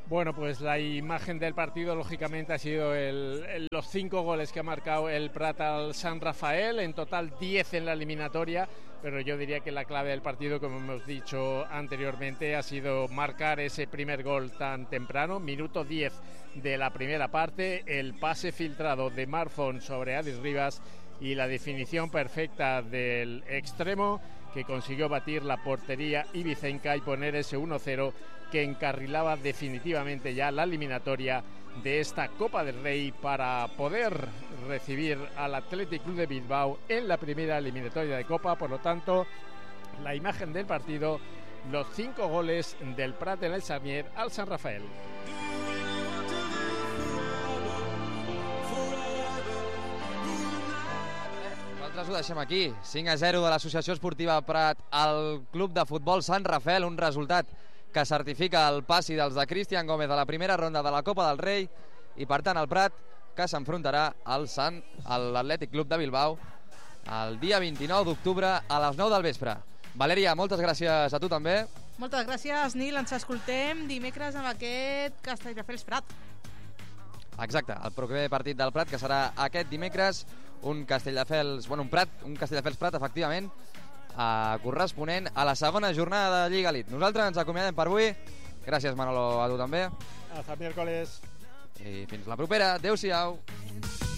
Bueno, pues la imagen del partido lógicamente ha sido los 5 goles que ha marcado el Prat al San Rafael, en total 10 en la eliminatoria, pero yo diría que la clave del partido, como hemos dicho anteriormente, ha sido marcar ese primer gol tan temprano, minuto 10 de la primera parte, el pase filtrado de Marfon sobre Adis Rivas y la definición perfecta del extremo que consiguió batir la portería ibicenca y poner ese 1-0 que encarrilaba definitivamente ya la eliminatoria de esta Copa del Rey para poder recibir al Athletic Club de Bilbao en la primera eliminatoria de Copa. Por lo tanto, la imagen del partido, los 5 goles del Prat en el Sarmier al San Rafael. Nosaltres ho deixem aquí, 5-0 de l'Associació Esportiva Prat al Club de Futbol Sant Rafael, un resultat que certifica el passi dels de Cristian Gómez a la primera ronda de la Copa del Rei i per tant el Prat que s'enfrontarà a l'Atlètic Club de Bilbao el dia 29 d'octubre a les 9 del vespre. Valèria, moltes gràcies a tu també. Moltes gràcies, Nil. Ens escoltem dimecres amb aquest Castelldefels Prat. Exacte, el proper partit del Prat, que serà aquest dimecres, un Castelldefels Prat, efectivament, corresponent a la segona jornada de Lliga Elite. Nosaltres ens acomiadem per avui. Gràcies, Manolo, a tu també. Hasta miércoles. I fins la propera. Adéu-siau.